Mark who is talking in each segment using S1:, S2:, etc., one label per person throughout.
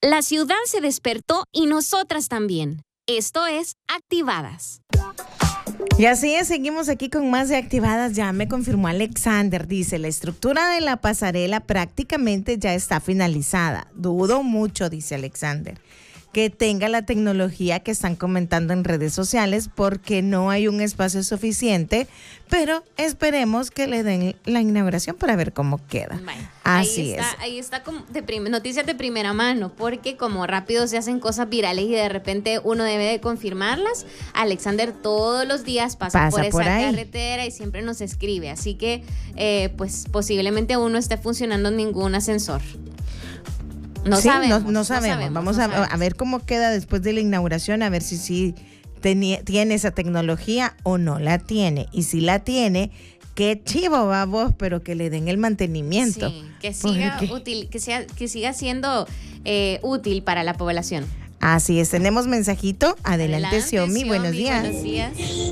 S1: La ciudad se despertó y nosotras también. Esto es Activadas.
S2: Y así es, seguimos aquí con más de Activadas. Ya me confirmó Alexander, dice, la estructura de la pasarela prácticamente ya está finalizada. Dudo mucho, dice Alexander, que tenga la tecnología que están comentando en redes sociales porque no hay un espacio suficiente, pero esperemos que le den la inauguración para ver cómo queda.
S1: Bueno,
S2: así es.
S1: Ahí está como noticias de primera mano, porque como rápido se hacen cosas virales y de repente uno debe de confirmarlas. Alexander todos los días pasa por esa carretera y siempre nos escribe, así que pues posiblemente aún no esté funcionando ningún ascensor. No sabemos.
S2: Vamos a ver cómo queda después de la inauguración, a ver si tiene esa tecnología o no la tiene. Y si la tiene, qué chivo va vos, pero que le den el mantenimiento.
S1: Sí, que siga útil, que siga siendo útil para la población.
S2: Así es, tenemos mensajito. Adelante, Xiomi, buenos días.
S1: Buenos días.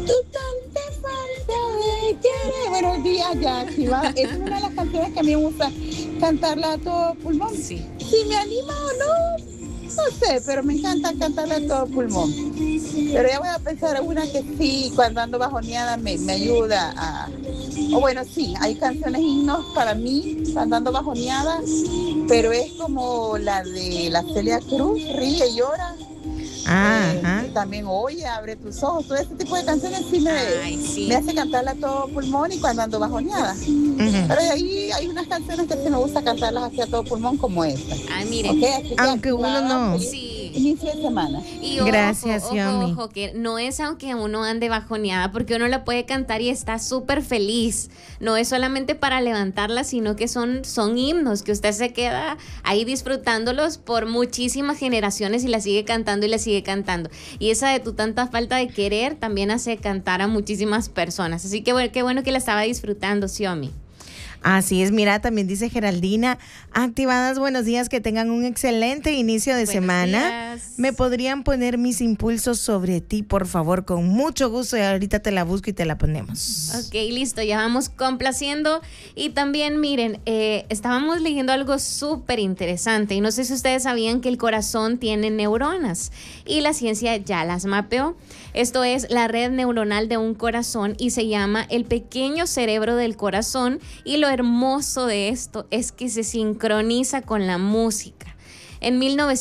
S3: Buenos días, Yachiva. Es una de las canciones que a mí me gusta cantarla a todo pulmón.
S1: Sí.
S3: Si me anima o no sé, pero me encanta cantarla a todo pulmón. Pero ya voy a pensar una que sí, cuando ando bajoneada me ayuda a... O bueno, sí, hay canciones, himnos para mí cuando ando bajoneada, pero es como la de la Celia Cruz, Ríe y Llora. También Oye, Abre tus ojos, todo ese tipo de canciones sí me hace cantarla a todo pulmón y cuando ando bajoneada. Pero ahí hay unas canciones que sí me gusta cantarlas hacia todo pulmón como esta.
S1: Ay, miren,
S2: aunque uno no.
S1: Sí.
S3: Inicio de semana.
S1: Y
S2: gracias,
S1: ojo, que no es aunque uno ande bajoneada, porque uno la puede cantar y está súper feliz. No es solamente para levantarla, sino que son himnos que usted se queda ahí disfrutándolos por muchísimas generaciones y la sigue cantando y la sigue cantando. Y esa de tu tanta falta de querer también hace cantar a muchísimas personas. Así que qué bueno que la estaba disfrutando, Xiomi.
S2: Así es, mira, también dice Geraldina, Activadas, buenos días, que tengan un excelente inicio de semana.
S1: Días.
S2: ¿Me podrían poner Mis impulsos sobre ti, por favor? Con mucho gusto, y ahorita te la busco y te la ponemos.
S1: Ok, listo, ya vamos complaciendo. Y también, miren, estábamos leyendo algo súper interesante, y no sé si ustedes sabían que el corazón tiene neuronas, y la ciencia ya las mapeó. Esto es la red neuronal de un corazón y se llama el pequeño cerebro del corazón, y lo hermoso de esto es que se sincroniza con la música. En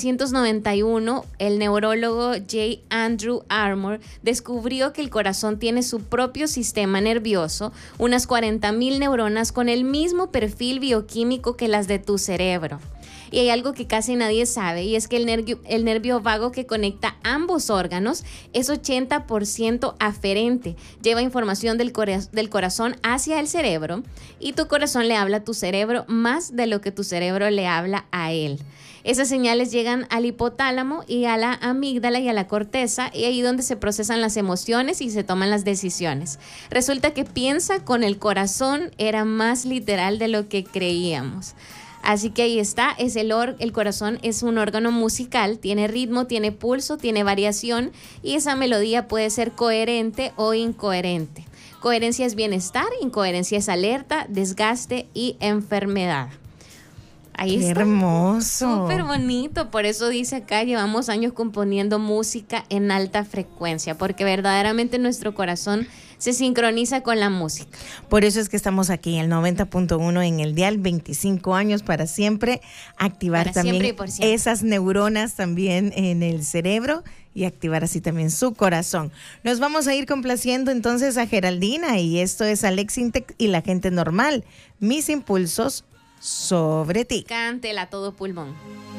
S1: 1991, el neurólogo J. Andrew Armour descubrió que el corazón tiene su propio sistema nervioso, unas 40,000 neuronas con el mismo perfil bioquímico que las de tu cerebro. Y hay algo que casi nadie sabe, y es que el nervio vago que conecta ambos órganos es 80% aferente. Lleva información del corazón hacia el cerebro, y tu corazón le habla a tu cerebro más de lo que tu cerebro le habla a él. Esas señales llegan al hipotálamo y a la amígdala y a la corteza, y ahí donde se procesan las emociones y se toman las decisiones. Resulta que piensa con el corazón era más literal de lo que creíamos. Así que ahí está, el corazón es un órgano musical, tiene ritmo, tiene pulso, tiene variación, y esa melodía puede ser coherente o incoherente. Coherencia es bienestar, incoherencia es alerta, desgaste y enfermedad. Ahí
S2: ¡Qué
S1: está.
S2: hermoso!
S1: Súper bonito, por eso dice acá, llevamos años componiendo música en alta frecuencia, porque verdaderamente nuestro corazón se sincroniza con la música.
S2: Por eso es que estamos aquí, el 90.1 en el dial, 25 años para siempre, activar
S1: Para
S2: también
S1: siempre y por siempre.
S2: esas neuronas también en el cerebro y activar así también su corazón. Nos vamos a ir complaciendo entonces a Geraldina, y esto es Alex Intec y La Gente Normal, Mis impulsos sobre ti.
S1: Cántela a todo pulmón.